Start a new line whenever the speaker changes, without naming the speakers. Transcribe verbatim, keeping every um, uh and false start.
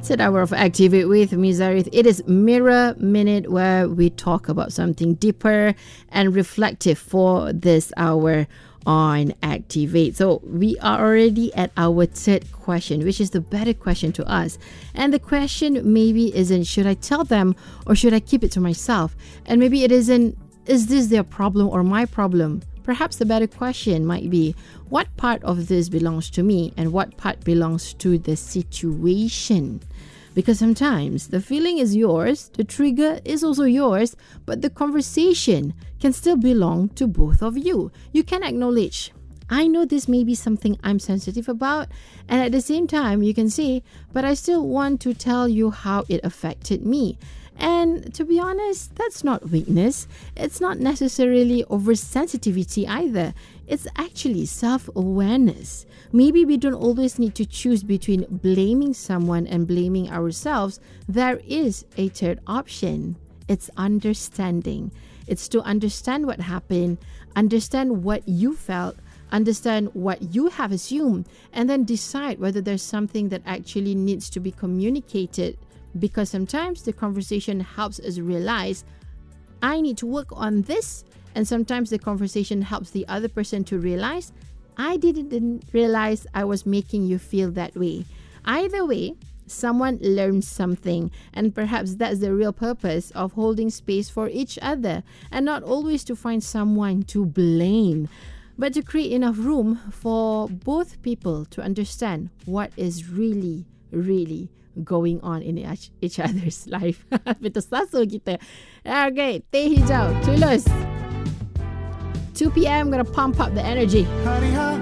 Third hour of Activate with Mizarith. It is Mirror Minute, where we talk about something deeper and reflective for this hour on Activate. So we are already at our third question, which is the better question to us. And the question maybe isn't, should I tell them or should I keep it to myself? And maybe it isn't, is this their problem or my problem? Perhaps the better question might be, what part of this belongs to me and what part belongs to the situation? Because sometimes the feeling is yours, the trigger is also yours, but the conversation can still belong to both of you. You can acknowledge, I know this may be something I'm sensitive about, and at the same time you can say, but I still want to tell you how it affected me. And to be honest, that's not weakness. It's not necessarily oversensitivity either. It's actually self-awareness. Maybe we don't always need to choose between blaming someone and blaming ourselves. There is a third option. It's understanding. It's to understand what happened, understand what you felt, understand what you have assumed, and then decide whether there's something that actually needs to be communicated. Because sometimes the conversation helps us realize, I need to work on this. And sometimes the conversation helps the other person to realize, I didn't realize I was making you feel that way. Either way, someone learns something. And perhaps that's the real purpose of holding space for each other. And not always to find someone to blame, but to create enough room for both people to understand what is really, really going on in each other's life. Betul sasu kita. Okay, teh hijau, tulus. two p.m. gonna pump up the energy.